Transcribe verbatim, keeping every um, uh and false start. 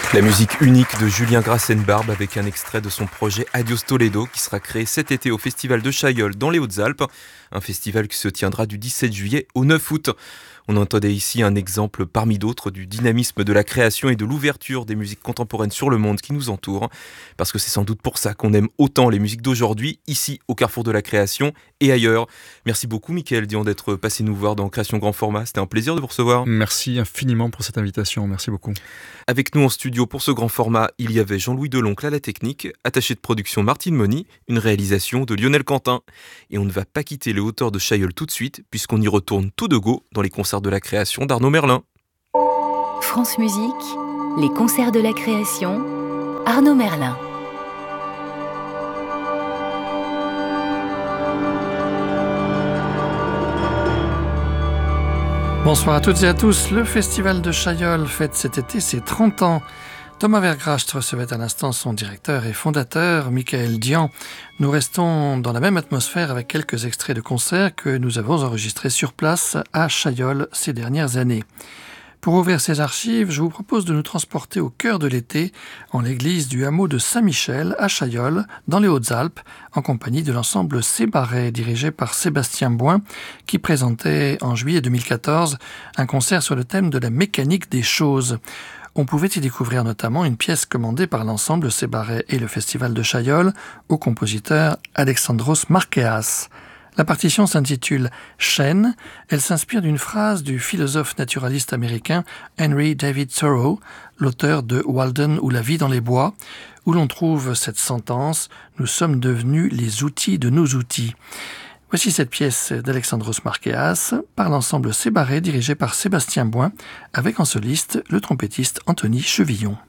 La musique unique de Julien Grassenbarbe avec un extrait de son projet Adios Toledo qui sera créé cet été au Festival de Chaillol dans les Hautes-Alpes, un festival qui se tiendra du dix-sept juillet au neuf août. On entendait ici un exemple parmi d'autres du dynamisme de la création et de l'ouverture des musiques contemporaines sur le monde qui nous entoure, parce que c'est sans doute pour ça qu'on aime autant les musiques d'aujourd'hui, ici au carrefour de la création et ailleurs. Merci beaucoup Mickaël Dion d'être passé nous voir dans Création Grand Format, c'était un plaisir de vous recevoir. Merci infiniment pour cette invitation, merci beaucoup. Avec nous en studio pour ce grand format, il y avait Jean-Louis Deloncle à la technique, attaché de production Martine Moni, une réalisation de Lionel Quentin. Et on ne va pas quitter les hauteurs de Chaillol tout de suite, puisqu'on y retourne tout de go dans les concerts de la création d'Arnaud Merlin. France Musique, les concerts de la création, Arnaud Merlin. Bonsoir à toutes et à tous. Le Festival de Chaillol fête cet été ses trente ans. Thomas Vergracht recevait à l'instant son directeur et fondateur, Mickaël Dion. Nous restons dans la même atmosphère avec quelques extraits de concerts que nous avons enregistrés sur place à Chaillol ces dernières années. Pour ouvrir ces archives, je vous propose de nous transporter au cœur de l'été en l'église du hameau de Saint-Michel à Chaillol, dans les Hautes-Alpes, en compagnie de l'ensemble Sébaret, dirigé par Sébastien Boin, qui présentait en juillet deux mille quatorze un concert sur le thème de la mécanique des choses. On pouvait y découvrir notamment une pièce commandée par l'ensemble Sébaret et le Festival de Chaillol au compositeur Alexandros Markeas. La partition s'intitule « Chêne ». Elle s'inspire d'une phrase du philosophe naturaliste américain Henry David Thoreau, l'auteur de Walden ou La vie dans les bois, où l'on trouve cette sentence « Nous sommes devenus les outils de nos outils ». Voici cette pièce d'Alexandros Markeas par l'ensemble Sébaret dirigé par Sébastien Boin, avec en soliste le trompettiste Anthony Chevillon.